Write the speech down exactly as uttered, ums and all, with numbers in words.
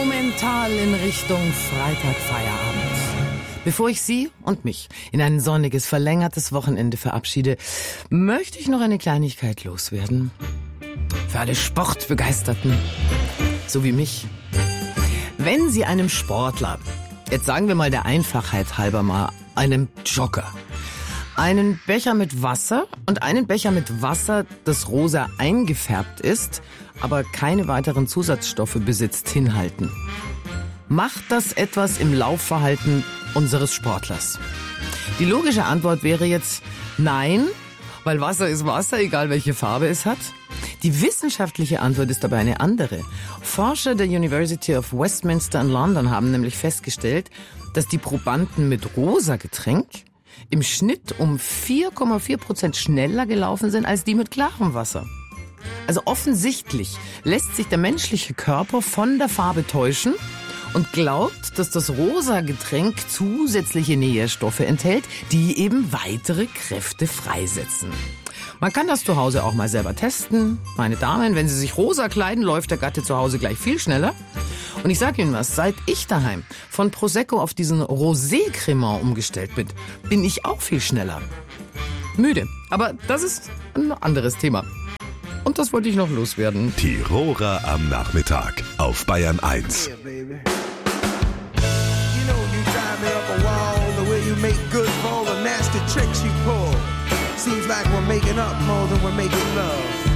Mental in Richtung Freitag-Feierabend. Bevor ich Sie und mich in ein sonniges, verlängertes Wochenende verabschiede, möchte ich noch eine Kleinigkeit loswerden. Für alle Sportbegeisterten, so wie mich. Wenn Sie einem Sportler, jetzt sagen wir mal der Einfachheit halber mal, einem Jogger, einen Becher mit Wasser und einen Becher mit Wasser, das rosa eingefärbt ist, aber keine weiteren Zusatzstoffe besitzt, hinhalten. Macht das etwas im Laufverhalten unseres Sportlers? Die logische Antwort wäre jetzt nein, weil Wasser ist Wasser, egal welche Farbe es hat. Die wissenschaftliche Antwort ist aber eine andere. Forscher der University of Westminster in London haben nämlich festgestellt, dass die Probanden mit rosa Getränk im Schnitt um vier Komma vier Prozent schneller gelaufen sind als die mit klarem Wasser. Also offensichtlich lässt sich der menschliche Körper von der Farbe täuschen und glaubt, dass das rosa Getränk zusätzliche Nährstoffe enthält, die eben weitere Kräfte freisetzen. Man kann das zu Hause auch mal selber testen. Meine Damen, wenn Sie sich rosa kleiden, läuft der Gatte zu Hause gleich viel schneller. Und ich sage Ihnen was, seit ich daheim von Prosecco auf diesen Rosé-Cremant umgestellt bin, bin ich auch viel schneller. Müde, aber das ist ein anderes Thema. Und das wollte ich noch loswerden. Tiroler am Nachmittag auf Bayern eins. Yeah, baby. You know you drive me up a wall, the way you make good for all the nasty tricks you pull. Seems like we're making up more than we're making love.